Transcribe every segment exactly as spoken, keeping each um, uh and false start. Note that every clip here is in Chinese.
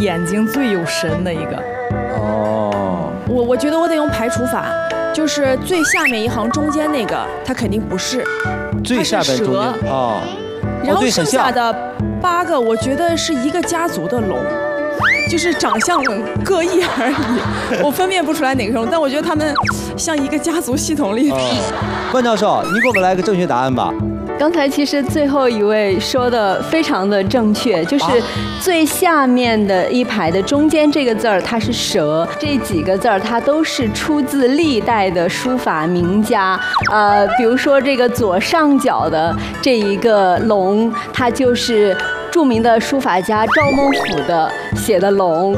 眼睛最有神的一个。 哦， 我我觉得我得用排除法，就是最下面一行中间那个，它肯定不是， 最下边中间哦。 然后剩下的八个，我觉得是一个家族的龙。就是长相各异而已，我分辨不出来哪个是龙，但我觉得他们像一个家族系统里。 关教授，您给我们来个正确答案吧。 刚才其实最后一位说的非常的正确，就是最下面的一排的中间这个字儿，它是蛇，这几个字儿它都是出自历代的书法名家。呃，比如说这个左上角的这一个龙，它就是著名的书法家赵孟俯的写的龙。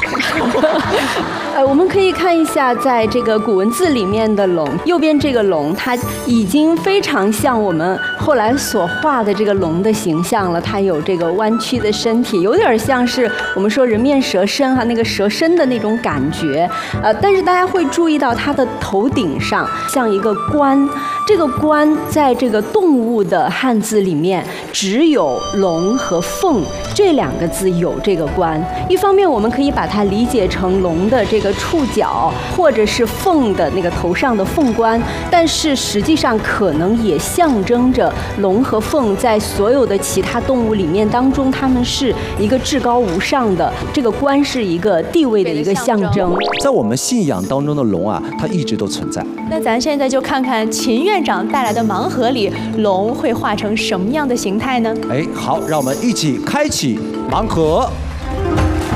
呃，我们可以看一下，在这个古文字里面的龙，右边这个龙，它已经非常像我们后来所画的这个龙的形象了。它有这个弯曲的身体，有点像是我们说人面蛇身哈、啊，那个蛇身的那种感觉。呃，但是大家会注意到它的头顶上像一个冠，这个冠在这个动物的汉字里面只有龙和凤这两个字有这个冠。一方面我们可以把它理解成龙的这个触角，或者是凤的那个头上的凤冠，但是实际上可能也象征着龙和凤在所有的其他动物里面当中，它们是一个至高无上的，这个冠是一个地位的一个象征。 在我们信仰当中的龙啊，它一直都存在。 那咱现在就看看秦院长带来的盲盒里，龙会画成什么样的形态呢？ 哎，好，让我们一起开启盲盒。